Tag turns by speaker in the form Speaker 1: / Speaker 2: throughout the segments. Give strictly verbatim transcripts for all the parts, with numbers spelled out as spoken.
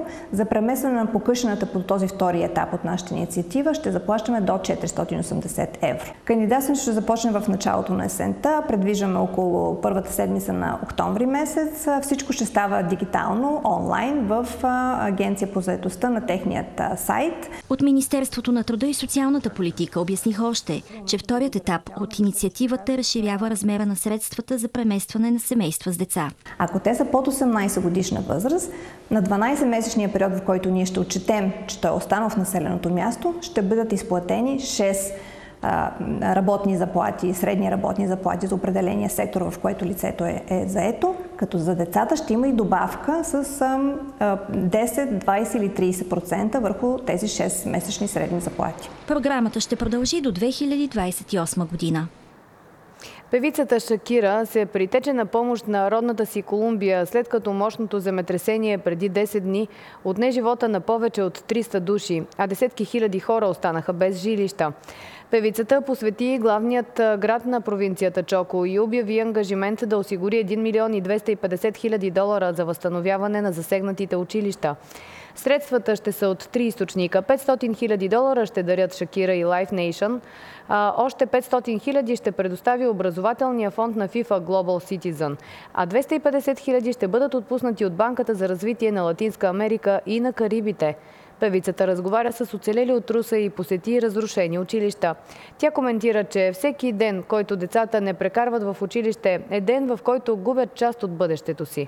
Speaker 1: За преместване на покъшената по този втори етап от нашата инициатива ще заплащаме до четиристотин и осемдесет евро. Кандидатстването ще започне в началото на есента, предвиждаме около първата седмица на октомври месец. Всичко ще става дигитално, онлайн, в Агенция по заетостта на техният сайт.
Speaker 2: От Министерството на труда и социалната политика обясниха още, че вторият етап от инициативата разширява размера на средствата за преместване на семейства с деца.
Speaker 1: Ако те са под осемнадесет годишна възраст, на дванадесетмесечния период, в който ние ще отчетем, че той е останал в населеното място, ще бъдат изплатени шест а, работни заплати, средни работни заплати за определения сектор, в който лицето е, е заето, като за децата ще има и добавка с а, десет, двадесет или тридесет процента върху тези шест месечни средни заплати.
Speaker 2: Програмата ще продължи до две хиляди двадесет и осма година.
Speaker 3: Певицата Шакира се притече на помощ на родната си Колумбия, след като мощното земетресение преди десет дни отне живота на повече от триста души, а десетки хиляди хора останаха без жилища. Певицата посвети главният град на провинцията Чоко и обяви ангажимент да осигури един милион и двеста и петдесет хиляди долара за възстановяване на засегнатите училища. Средствата ще са от три източника. петстотин хиляди долара ще дарят Шакира и Life Nation. А още петстотин хиляди ще предостави образователния фонд на FIFA Global Citizen. А двеста и петдесет хиляди ще бъдат отпуснати от Банката за развитие на Латинска Америка и на Карибите. Певицата разговаря с оцелели от Руса и посети разрушени училища. Тя коментира, че всеки ден, който децата не прекарват в училище, е ден, в който губят част от бъдещето си.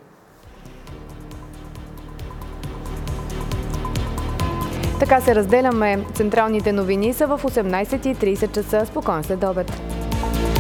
Speaker 3: Така се разделяме. Централните новини са в осемнадесет и тридесет часа. Спокоен следобед.